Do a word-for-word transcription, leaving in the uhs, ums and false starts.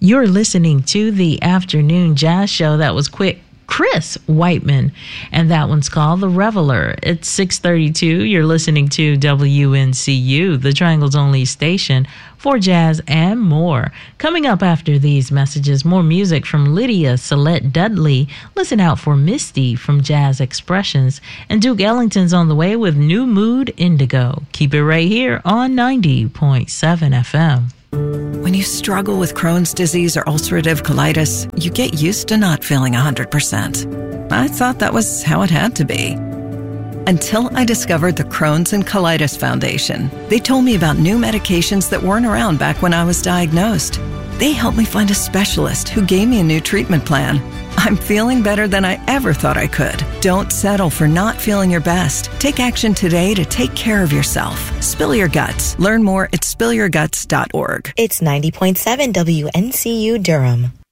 You're listening to the Afternoon Jazz Show. That was quick. Chris Whiteman, and that one's called The Reveler. It's six thirty-two. You're listening to W N C U, the Triangle's only station for jazz and more. Coming up after these messages, more music from Lydia Salette Dudley. Listen out for Misty from Jazz Expressions, and Duke Ellington's on the way with New Mood Indigo. Keep it right here on ninety point seven F M. When you struggle with Crohn's disease or ulcerative colitis, you get used to not feeling one hundred percent. I thought that was how it had to be. Until I discovered the Crohn's and Colitis Foundation. They told me about new medications that weren't around back when I was diagnosed. They helped me find a specialist who gave me a new treatment plan. I'm feeling better than I ever thought I could. Don't settle for not feeling your best. Take action today to take care of yourself. Spill your guts. Learn more at spill your guts dot org. It's ninety point seven W N C U Durham.